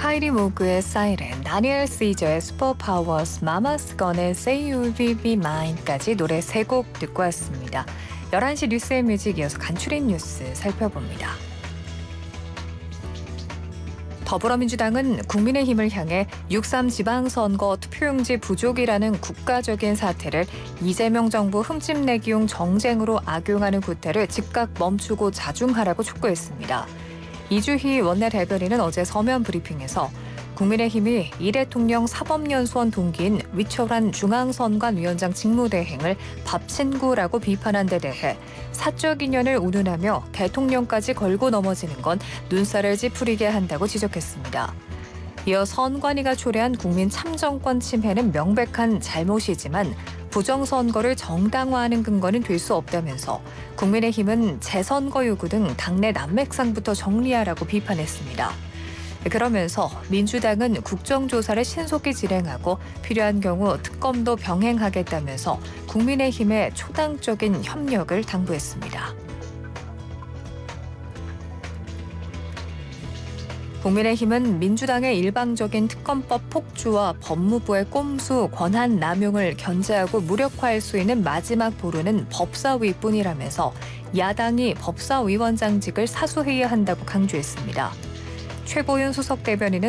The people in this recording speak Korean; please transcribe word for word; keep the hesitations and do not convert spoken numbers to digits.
카이리 모그의 사이렌, 다니엘 시저의 슈퍼파워스, 마마스 건의 Say You Will Be Mine까지 노래 세 곡 듣고 왔습니다. 열한 시 뉴스의 뮤직 이어서 간추린 뉴스 살펴봅니다. 더불어민주당은 국민의힘을 향해 육삼 지방선거 투표용지 부족이라는 국가적인 사태를 이재명 정부 흠집내기용 정쟁으로 악용하는 구태를 즉각 멈추고 자중하라고 촉구했습니다. 이주희 원내대변인은 어제 서면 브리핑에서 국민의힘이 이 대통령 사법연수원 동기인 위철환 중앙선관위원장 직무대행을 밥친구라고 비판한 데 대해 사적 인연을 운운하며 대통령까지 걸고 넘어지는 건 눈살을 찌푸리게 한다고 지적했습니다. 이어 선관위가 초래한 국민 참정권 침해는 명백한 잘못이지만 부정선거를 정당화하는 근거는 될 수 없다면서 국민의힘은 재선거 요구 등 당내 난맥상부터 정리하라고 비판했습니다. 그러면서 민주당은 국정조사를 신속히 진행하고 필요한 경우 특검도 병행하겠다면서 국민의힘의 초당적인 협력을 당부했습니다. 국민의힘은 민주당의 일방적인 특검법 폭주와 법무부의 꼼수 권한 남용을 견제하고 무력화할 수 있는 마지막 보루는 법사위뿐이라면서 야당이 법사위원장직을 사수해야 한다고 강조했습니다. 최보윤 수석 대변인은